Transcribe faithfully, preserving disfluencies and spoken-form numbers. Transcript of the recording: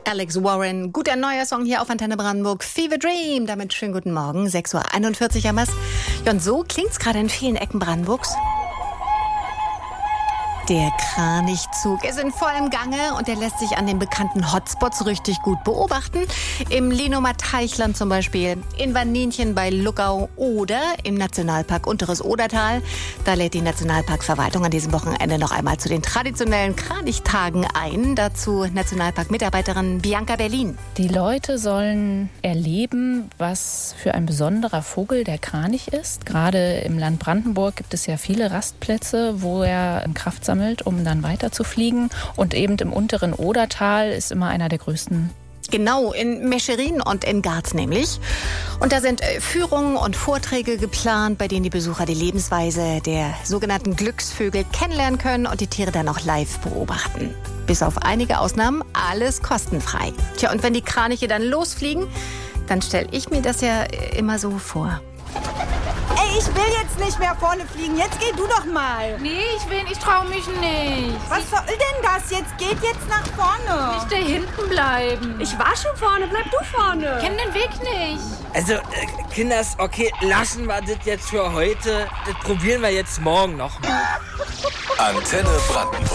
Alex Warren. Guter neuer Song hier auf Antenne Brandenburg. Fever Dream. Damit schönen guten Morgen. sechs Uhr einundvierzig am Mast. Ja, und so klingt's gerade in vielen Ecken Brandenburgs. Der Kranichzug ist in vollem Gange und der lässt sich an den bekannten Hotspots richtig gut beobachten. Im Lenumer Teichland zum Beispiel, in Vaninchen bei Luckau oder im Nationalpark Unteres Odertal. Da lädt die Nationalparkverwaltung an diesem Wochenende noch einmal zu den traditionellen Kranichtagen ein. Dazu Nationalpark-Mitarbeiterin Bianca Berlin. Die Leute sollen erleben, was für ein besonderer Vogel der Kranich ist. Gerade im Land Brandenburg gibt es ja viele Rastplätze, wo er Kraft sammelt, um dann weiter zu fliegen. Und eben im unteren Odertal ist immer einer der größten. Genau, in Mescherin und in Garz nämlich. Und da sind Führungen und Vorträge geplant, bei denen die Besucher die Lebensweise der sogenannten Glücksvögel kennenlernen können und die Tiere dann auch live beobachten. Bis auf einige Ausnahmen alles kostenfrei. Tja, und wenn die Kraniche dann losfliegen, dann stelle ich mir das ja immer so vor. Ey, ich will jetzt nicht mehr vorne fliegen. Jetzt geh du doch mal. Nee, ich will, ich trau mich nicht. Was soll denn das? Jetzt geht jetzt nach vorne. Nicht da hinten bleiben. Ich war schon vorne, bleib du vorne. Ich kenn den Weg nicht. Also, äh, Kinders, okay, lassen wir das jetzt für heute. Das probieren wir jetzt morgen noch mal. Antenne Brandenburg.